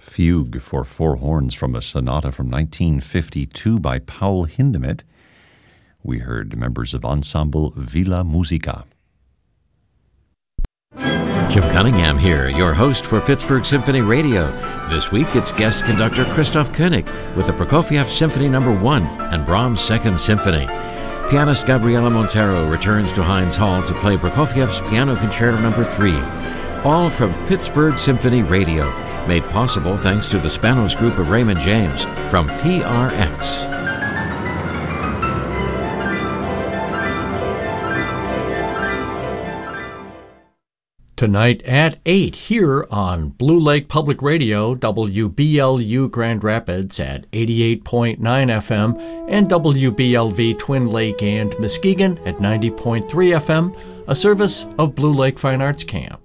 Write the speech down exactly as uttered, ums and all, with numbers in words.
Fugue for Four Horns from a sonata from nineteen fifty-two by Paul Hindemith. We heard members of Ensemble Villa Musica. Jim Cunningham here, your host for Pittsburgh Symphony Radio. This week it's guest conductor Christoph Koenig with the Prokofiev Symphony Number one and Brahms' Second Symphony. Pianist Gabriela Montero returns to Heinz Hall to play Prokofiev's Piano Concerto Number three. All from Pittsburgh Symphony Radio, made possible thanks to the Spanos Group of Raymond James from P R X. Tonight at eight here on Blue Lake Public Radio, W B L U Grand Rapids at eighty-eight point nine F M, and W B L V Twin Lake and Muskegon at ninety point three F M, a service of Blue Lake Fine Arts Camp.